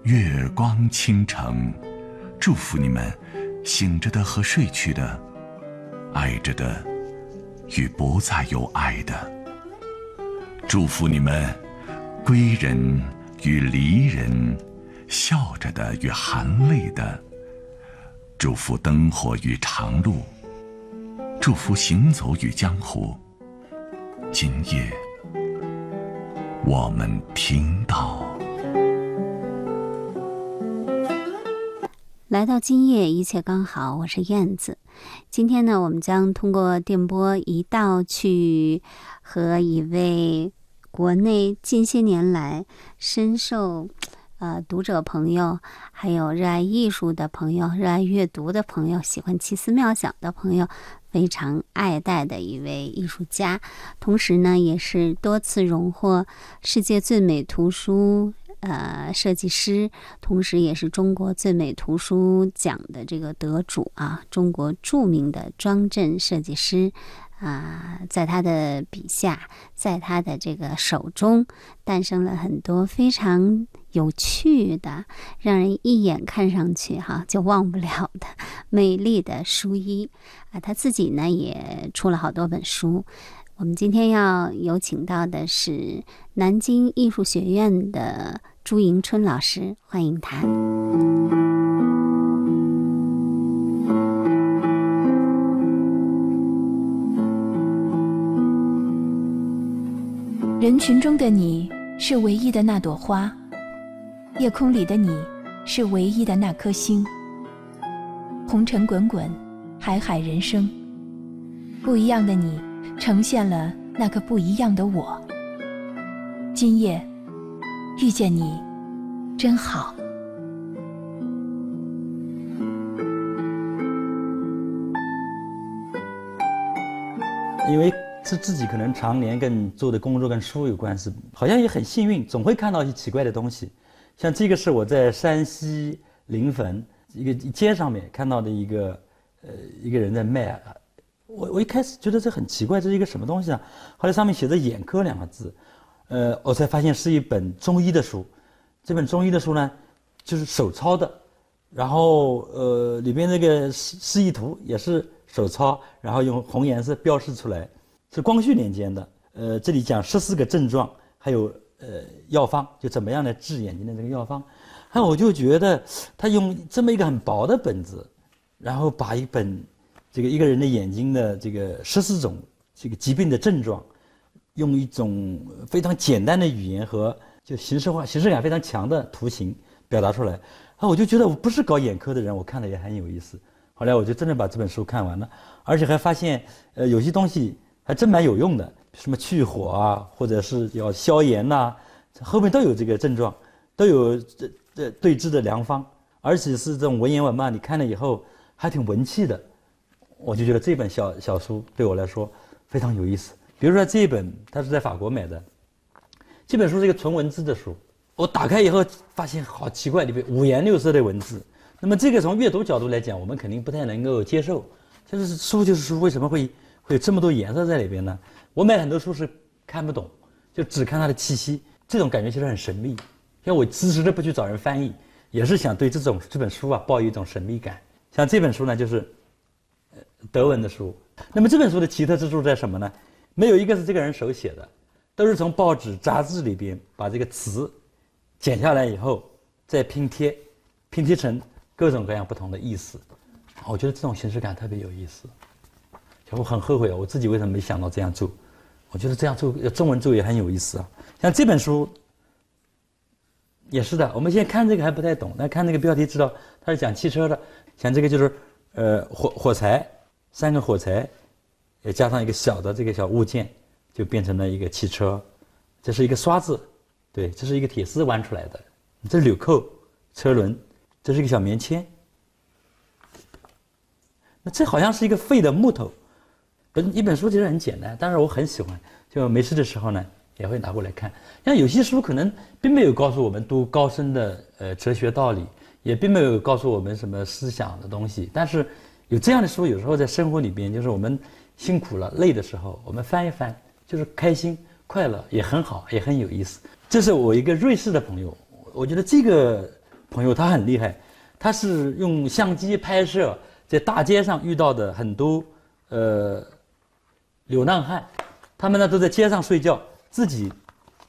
月光倾城，祝福你们醒着的和睡去的，爱着的与不再有爱的，祝福你们归人与离人，笑着的与含泪的，祝福灯火与长路，祝福行走与江湖。今夜我们听到， 来到今夜一切刚好，我是燕子。今天呢，我们将通过电波一道去和一位国内近些年来深受读者朋友，还有热爱艺术的朋友、热爱阅读的朋友、喜欢奇思妙想的朋友非常爱戴的一位艺术家，同时呢，也是多次荣获世界最美图书设计师，同时也是中国最美图书奖的这个得主啊，中国著名的庄镇设计师在他的笔下，在他的这个手中，诞生了很多非常有趣的，让人一眼看上去就忘不了的美丽的书衣他自己呢也出了好多本书。我们今天要有请到的是南京艺术学院的朱迎春老师，欢迎他。 人群中的你是唯一的那朵花，夜空里的你是唯一的那颗星。红尘滚滚，海海人生，不一样的你呈现了那个不一样的我。今夜遇见你真好。 因为是自己可能常年跟做的工作跟书有关系，好像也很幸运，总会看到一些奇怪的东西。像这个是我在山西临汾一个街上面看到的一个人在卖，我一开始觉得这很奇怪，这是一个什么东西啊？后来上面写着眼科2个字，我才发现是一本中医的书。这本中医的书呢，就是手抄的，然后里边那个示意图也是手抄，然后用红颜色标示出来，是光绪年间的。这里讲14个症状，还有药方，就怎么样来治眼睛的这个药方。还有我就觉得他用这么一个很薄的本子，然后把一本一个人的眼睛的这个14种这个疾病的症状，用一种非常简单的语言和就形式感非常强的图形表达出来。我就觉得我不是搞眼科的人，我看了也很有意思。后来我就真的把这本书看完了，而且还发现有些东西还真蛮有用的，什么去火啊，或者是要消炎呐，后面都有这个症状，都有对治的良方，而且是这种文言文嘛，你看了以后还挺文气的。我就觉得这本小书对我来说非常有意思。比如说这一本，它是在法国买的，这本书是一个纯文字的书，我打开以后发现好奇怪，里面五颜六色的文字。那么这个从阅读角度来讲，我们肯定不太能够接受，就是书就是书，为什么会有这么多颜色在里边呢？我买很多书是看不懂，就只看它的气息，这种感觉其实很神秘。像我迟迟的不去找人翻译，也是想对这本书抱有一种神秘感。像这本书呢，就是德文的书。那么这本书的奇特之处在什么呢？没有一个是这个人手写的，都是从报纸杂志里边把这个词剪下来以后再拼贴成各种各样不同的意思。我觉得这种形式感特别有意思。我很后悔我自己为什么没想到这样做。我觉得这样做中文做也很有意思啊。像这本书也是的，我们现在看这个还不太懂，但看这个标题知道它是讲汽车的。像这个就是火柴，3个火柴也加上一个小的这个小物件，就变成了一个汽车。这是一个刷子，对，这是一个铁丝弯出来的，这是纽扣车轮，这是一个小棉签。那这好像是一个废的木头。一本书其实很简单，但是我很喜欢，就没事的时候呢也会拿过来看。像有些书可能并没有告诉我们多高深的哲学道理，也并没有告诉我们什么思想的东西，但是有这样的书，有时候在生活里边，就是我们辛苦了累的时候，我们翻一翻，就是开心快乐，也很好，也很有意思。这是我一个瑞士的朋友，我觉得这个朋友，他很厉害，他是用相机拍摄在大街上遇到的很多流浪汉，他们呢都在街上睡觉，自己